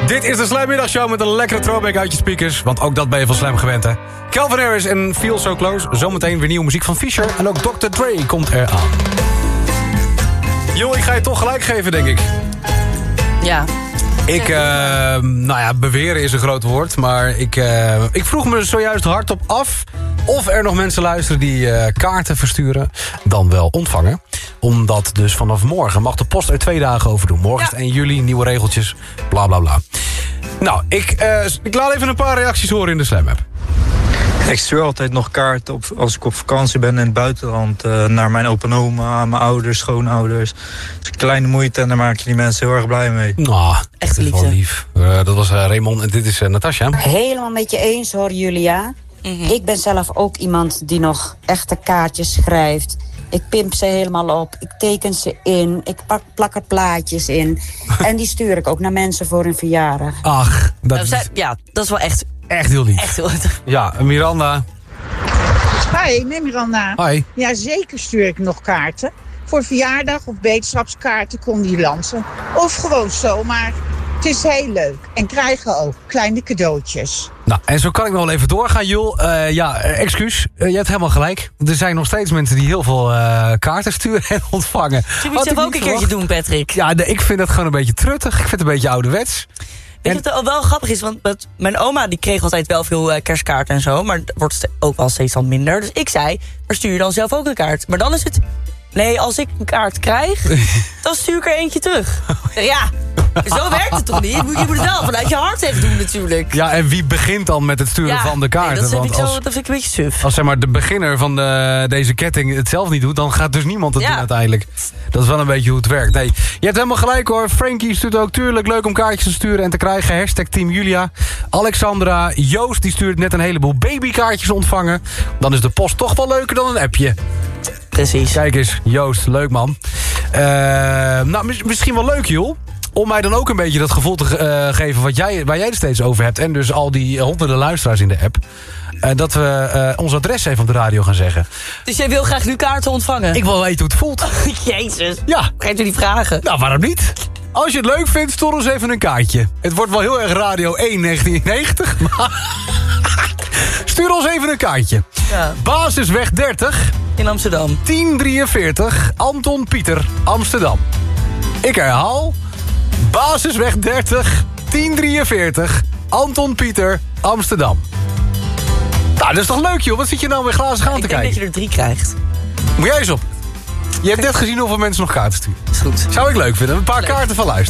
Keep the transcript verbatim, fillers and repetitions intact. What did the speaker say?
Dit is de Slam-middagshow met een lekkere throwback uit je speakers. Want ook dat ben je van Slam gewend, hè. Calvin Harris en Feel So Close. Zometeen weer nieuwe muziek van Fisher. En ook dokter Dre komt eraan. Joh, ik ga je toch gelijk geven, denk ik. Ja. Ik, uh, nou ja, beweren is een groot woord. Maar ik, uh, ik vroeg me zojuist hardop af... of er nog mensen luisteren die uh, kaarten versturen... dan wel ontvangen. Omdat dus vanaf morgen mag de post er twee dagen over doen. Morgen ja. is één juli, nieuwe regeltjes, bla bla bla. Nou, ik, uh, ik laat even een paar reacties horen in de Slam-app. Ik stuur altijd nog kaarten op, als ik op vakantie ben in het buitenland... Uh, naar mijn opa en oma, mijn ouders, schoonouders. Dus een kleine moeite en daar maak je die mensen heel erg blij mee. Nou, echt lief. lief. Uh, dat was uh, Raymond en dit is uh, Natasja. Helemaal met je eens hoor, Julia. Mm-hmm. Ik ben zelf ook iemand die nog echte kaartjes schrijft. Ik pimp ze helemaal op, ik teken ze in, ik pak, plak er plaatjes in. En die stuur ik ook naar mensen voor hun verjaardag. Ach, dat nou, is... Ja, dat is wel echt... Echt heel lief. Echt heel lief. Ja, Miranda. Hi, ik ben Miranda. Hi. Ja, zeker stuur ik nog kaarten. Voor verjaardag of wetenschapskaarten, condolences. Of gewoon zomaar. Het is heel leuk. En krijgen ook kleine cadeautjes. Nou, en zo kan ik nog wel even doorgaan, Jul. Uh, ja, excuus. Uh, je hebt helemaal gelijk. Er zijn nog steeds mensen die heel veel uh, kaarten sturen en ontvangen. Zullen we het zelf ook een keertje doen, Patrick? Ja, nee, ik vind dat gewoon een beetje truttig. Ik vind het een beetje ouderwets. Weet je wat al wel grappig is? Want met mijn oma die kreeg altijd wel veel uh, kerstkaarten en zo. Maar het wordt ook wel steeds al minder. Dus ik zei, maar stuur je dan zelf ook een kaart? Maar dan is het... Nee, als ik een kaart krijg, dan stuur ik er eentje terug. Ja, zo werkt het toch niet? Je moet, je moet het wel vanuit je hart even doen natuurlijk. Ja, en wie begint dan met het sturen ja, van de kaarten? Nee, dat, vind Want ik zo, als, dat vind ik een beetje suf. Als zeg maar, de beginner van de, deze ketting het zelf niet doet... dan gaat dus niemand het ja. doen uiteindelijk. Dat is wel een beetje hoe het werkt. Nee, je hebt helemaal gelijk hoor. Frankie stuurt ook tuurlijk leuk om kaartjes te sturen en te krijgen. Hashtag Team Julia. Alexandra, Joost die stuurt net een heleboel babykaartjes ontvangen. Dan is de post toch wel leuker dan een appje. Precies. Kijk eens, Joost, leuk man. Uh, nou, misschien wel leuk, joh. Om mij dan ook een beetje dat gevoel te uh, geven wat jij, waar jij er steeds over hebt. En dus al die honderden luisteraars in de app. Uh, dat we uh, ons adres even op de radio gaan zeggen. Dus jij wil graag nu kaarten ontvangen? Ik wil weten hoe het voelt. Jezus. Ja. Ga je die vragen? Nou, waarom niet? Als je het leuk vindt, stuur ons even een kaartje. Het wordt wel heel erg Radio één negentien negentig, maar... Stuur ons even een kaartje. Ja. Basisweg dertig. In Amsterdam. tien drieënveertig. Anton Pieter, Amsterdam. Ik herhaal. Basisweg dertig. tien drieënveertig. Anton Pieter, Amsterdam. Nou, dat is toch leuk, joh? Wat zit je nou weer glazig aan ja, te ik kijken? Ik denk dat je er drie krijgt. Moet jij eens op. Je hebt net gezien hoeveel mensen nog kaarten sturen. Is goed. Zou ik leuk vinden. Een paar leuk. kaarten van luisteren.